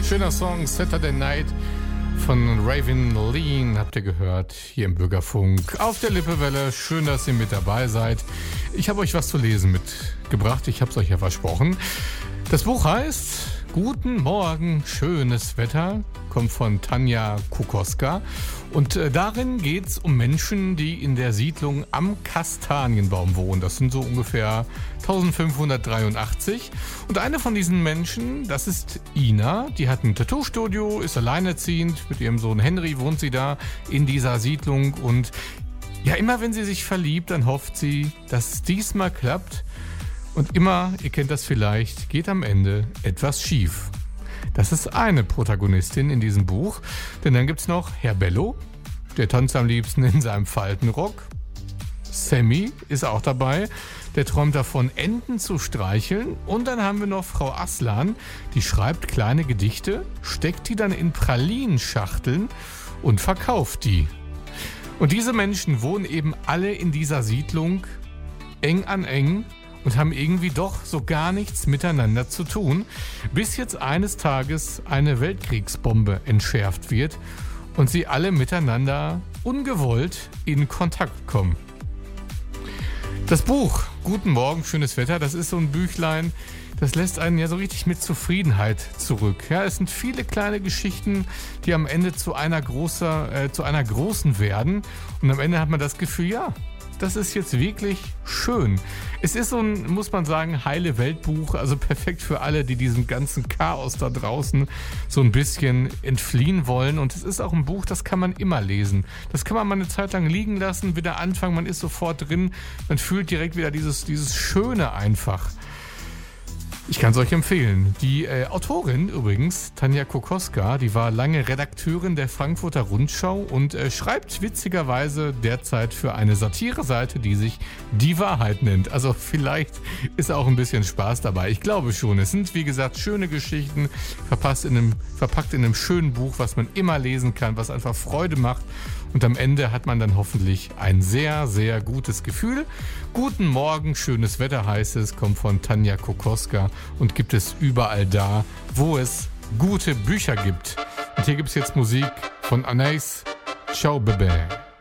Schöner Song, Saturday Night von Raven Lean habt ihr gehört, hier im Bürgerfunk auf der Lippewelle. Schön, dass ihr mit dabei seid. Ich habe euch was zu lesen mitgebracht, ich habe es euch ja versprochen. Das Buch heißt Guten Morgen, schönes Wetter, kommt von Tanja Kokoska. Und darin geht es um Menschen, die in der Siedlung am Kastanienbaum wohnen. Das sind so ungefähr 1583. Und eine von diesen Menschen, das ist Ina. Die hat ein Tattoo-Studio, ist alleinerziehend. Mit ihrem Sohn Henry wohnt sie da in dieser Siedlung. Und ja, immer wenn sie sich verliebt, dann hofft sie, dass es diesmal klappt. Und immer, ihr kennt das vielleicht, geht am Ende etwas schief. Das ist eine Protagonistin in diesem Buch. Denn dann gibt es noch Herr Bello, der tanzt am liebsten in seinem Faltenrock. Sammy ist auch dabei, der träumt davon, Enten zu streicheln. Und dann haben wir noch Frau Aslan, die schreibt kleine Gedichte, steckt die dann in Pralinenschachteln und verkauft die. Und diese Menschen wohnen eben alle in dieser Siedlung eng an eng und haben irgendwie doch so gar nichts miteinander zu tun, bis jetzt eines Tages eine Weltkriegsbombe entschärft wird und sie alle miteinander ungewollt in Kontakt kommen. Das Buch Guten Morgen, schönes Wetter, das ist so ein Büchlein, das lässt einen ja so richtig mit Zufriedenheit zurück. Ja, es sind viele kleine Geschichten, die am Ende zu einer großen werden. Und am Ende hat man das Gefühl, ja, das ist jetzt wirklich schön. Es ist so ein, muss man sagen, heile Weltbuch, also perfekt für alle, die diesem ganzen Chaos da draußen so ein bisschen entfliehen wollen. Und es ist auch ein Buch, das kann man immer lesen. Das kann man mal eine Zeit lang liegen lassen, wieder anfangen, man ist sofort drin, man fühlt direkt wieder dieses Schöne einfach. Ich kann es euch empfehlen. Die Autorin übrigens, Tanja Kokoska, die war lange Redakteurin der Frankfurter Rundschau und schreibt witzigerweise derzeit für eine Satireseite, die sich Die Wahrheit nennt. Also vielleicht ist auch ein bisschen Spaß dabei. Ich glaube schon. Es sind, wie gesagt, schöne Geschichten, verpackt in einem schönen Buch, was man immer lesen kann, was einfach Freude macht. Und am Ende hat man dann hoffentlich ein sehr, sehr gutes Gefühl. Guten Morgen, schönes Wetter heißt es, kommt von Tanja Kokoska und gibt es überall da, wo es gute Bücher gibt. Und hier gibt es jetzt Musik von Anais. Ciao, Bebe.